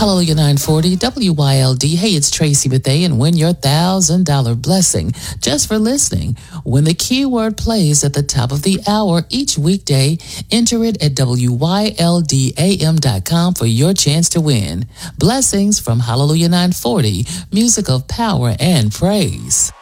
Hallelujah 940 WYLD. Hey, it's Tracy Bethea, and win your $1,000 blessing just for listening. When the keyword plays at the top of the hour each weekday, enter it at WYLDAM.com for your chance to win. Blessings from Hallelujah 940, music of power and praise.